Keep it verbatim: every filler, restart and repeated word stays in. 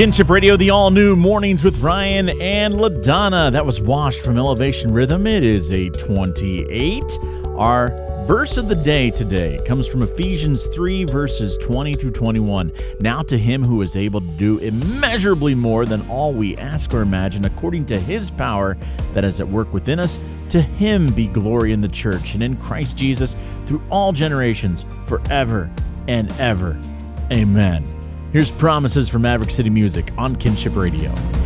Kinship Radio, the all-new Mornings with Ryan and LaDonna. That was Washed from Elevation Rhythm. It is a twenty-eight. Our verse of the day today comes from Ephesians three, verses twenty through twenty-one. Now to him who is able to do immeasurably more than all we ask or imagine, according to his power that is at work within us, to him be glory in the church and in Christ Jesus through all generations, forever and ever. Amen. Here's Promises from Maverick City Music on Kinship Radio.